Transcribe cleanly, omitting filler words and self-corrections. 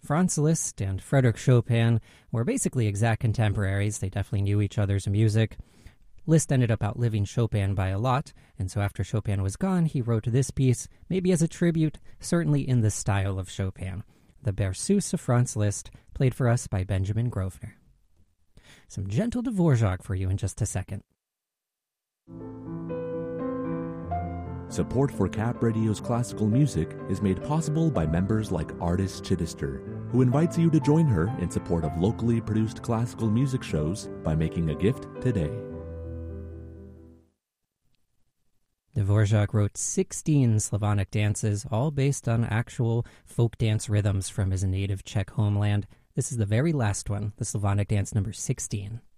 Franz Liszt and Frédéric Chopin were basically exact contemporaries. They definitely knew each other's music. Liszt ended up outliving Chopin by a lot, and so after Chopin was gone, he wrote this piece, maybe as a tribute, certainly in the style of Chopin. The Berceuse of Franz Liszt, played for us by Benjamin Grosvenor. Some gentle Dvorak for you in just a second. Support for Cap Radio's classical music is made possible by members like Artist Chittister, who invites you to join her in support of locally produced classical music shows by making a gift today. Dvorak wrote 16 Slavonic dances, all based on actual folk dance rhythms from his native Czech homeland. This is the very last one, the Slavonic dance number 16.